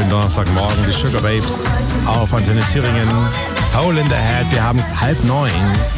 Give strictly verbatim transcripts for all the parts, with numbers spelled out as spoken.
den Donnerstagmorgen, die Sugar Babes auf Antenne Thüringen. Hole in the Head, wir haben es halb neun.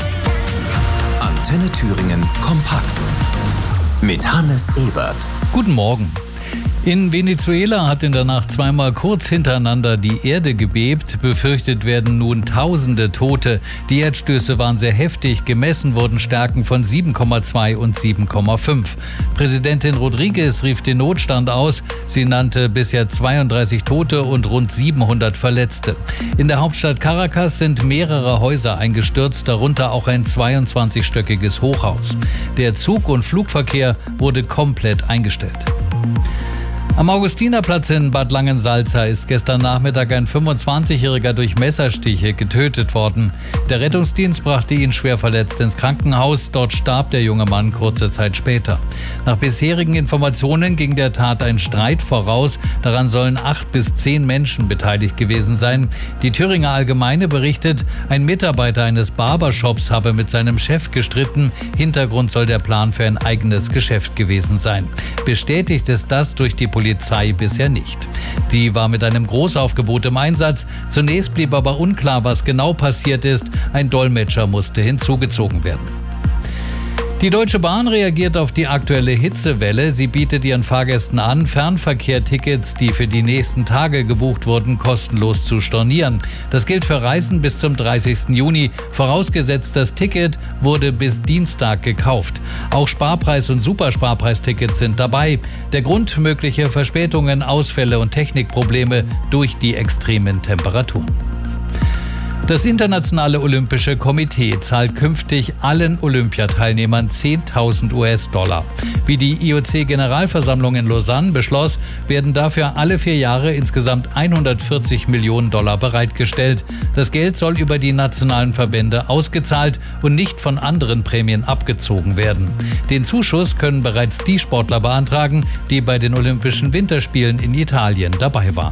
Antenne Thüringen kompakt mit Hannes Ebert. Guten Morgen. In Venezuela hat in der Nacht zweimal kurz hintereinander die Erde gebebt. Befürchtet werden nun tausende Tote. Die Erdstöße waren sehr heftig. Gemessen wurden Stärken von sieben Komma zwei und sieben Komma fünf. Präsidentin Rodriguez rief den Notstand aus. Sie nannte bisher zweiunddreißig Tote und rund siebenhundert Verletzte. In der Hauptstadt Caracas sind mehrere Häuser eingestürzt, darunter auch ein zweiundzwanzigstöckiges Hochhaus. Der Zug- und Flugverkehr wurde komplett eingestellt. Am Augustinerplatz in Bad Langensalza ist gestern Nachmittag ein fünfundzwanzigjähriger durch Messerstiche getötet worden. Der Rettungsdienst brachte ihn schwer verletzt ins Krankenhaus. Dort starb der junge Mann kurze Zeit später. Nach bisherigen Informationen ging der Tat ein Streit voraus. Daran sollen acht bis zehn Menschen beteiligt gewesen sein. Die Thüringer Allgemeine berichtet, ein Mitarbeiter eines Barbershops habe mit seinem Chef gestritten. Hintergrund soll der Plan für ein eigenes Geschäft gewesen sein. Bestätigt ist das durch die Polizei Polizei bisher nicht. Die war mit einem Großaufgebot im Einsatz. Zunächst blieb aber unklar, was genau passiert ist. Ein Dolmetscher musste hinzugezogen werden. Die Deutsche Bahn reagiert auf die aktuelle Hitzewelle. Sie bietet ihren Fahrgästen an, Fernverkehrtickets, die für die nächsten Tage gebucht wurden, kostenlos zu stornieren. Das gilt für Reisen bis zum dreißigsten Juni. Vorausgesetzt, das Ticket wurde bis Dienstag gekauft. Auch Sparpreis- und Supersparpreistickets sind dabei. Der Grund: mögliche Verspätungen, Ausfälle und Technikprobleme durch die extremen Temperaturen. Das Internationale Olympische Komitee zahlt künftig allen Olympiateilnehmern zehntausend US-Dollar. Wie die I O C-Generalversammlung in Lausanne beschloss, werden dafür alle vier Jahre insgesamt hundertvierzig Millionen Dollar bereitgestellt. Das Geld soll über die nationalen Verbände ausgezahlt und nicht von anderen Prämien abgezogen werden. Den Zuschuss können bereits die Sportler beantragen, die bei den Olympischen Winterspielen in Italien dabei waren.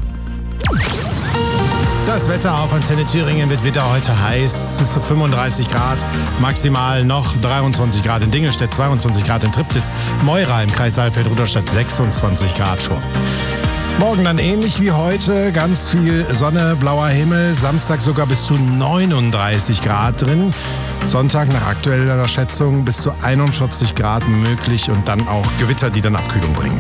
Das Wetter auf Antenne Thüringen wird wieder heute heiß, bis zu fünfunddreißig Grad, maximal noch dreiundzwanzig Grad in Dingelstedt, zweiundzwanzig Grad in Triptis, Meura im Kreis Saalfeld-Rudolstadt, sechsundzwanzig Grad schon. Morgen dann ähnlich wie heute, ganz viel Sonne, blauer Himmel, Samstag sogar bis zu neununddreißig Grad drin. Sonntag nach aktueller Schätzung bis zu einundvierzig Grad möglich und dann auch Gewitter, die dann Abkühlung bringen.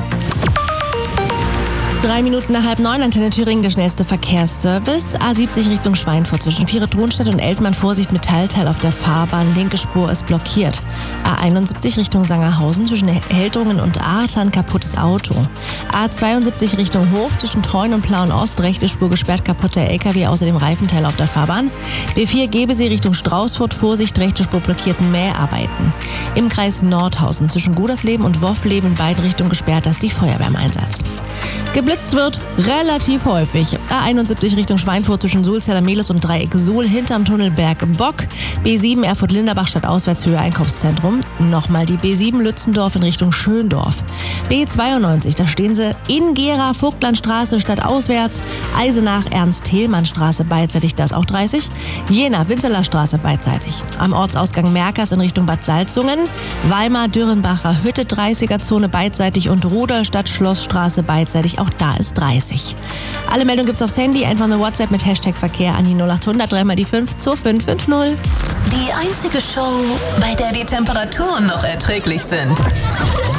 Drei Minuten nach halb neun, Antenne Thüringen, der schnellste Verkehrsservice. A siebzig Richtung Schweinfurt zwischen Viere-Thronstedt und Eltmann. Vorsicht, Metallteil auf der Fahrbahn. Linke Spur ist blockiert. A einundsiebzig Richtung Sangerhausen zwischen Heltungen und Artern. Kaputtes Auto. A zweiundsiebzig Richtung Hof zwischen Treuen und Plauen-Ost. Rechte Spur gesperrt, kaputter L K W, außerdem Reifenteil auf der Fahrbahn. B vier Gebesee Richtung Straußfurt. Vorsicht, rechte Spur blockierten Mäharbeiten. Im Kreis Nordhausen zwischen Gudersleben und Woffleben in beiden Richtungen gesperrt, das ist die Feuerwehr im Einsatz. Geblitzt wird relativ häufig. A einundsiebzig Richtung Schweinfurt zwischen Sulzeller Mehlis und Dreieck Suhl hinterm Tunnel Berg-Bock. B sieben Erfurt-Linderbach statt Auswärtshöhe Einkaufszentrum. Nochmal die B sieben Lützendorf in Richtung Schöndorf. B zweiundneunzig, da stehen sie in Gera, Vogtlandstraße statt auswärts. Eisenach, Ernst-Thälmann-Straße beidseitig, das auch dreißig. Jena, Winzeler Straße beidseitig. Am Ortsausgang Merkers in Richtung Bad Salzungen. Weimar, Dürrenbacher Hütte, dreißiger-Zone beidseitig und Rudolstadt Schlossstraße beidseitig. Auch da ist dreißig. Alle Meldungen gibt's aufs Handy, einfach eine WhatsApp mit Hashtag Verkehr an die null acht hundert, dreimal die fünf zwei fünf fünf null. Die einzige Show, bei der die Temperaturen noch erträglich sind.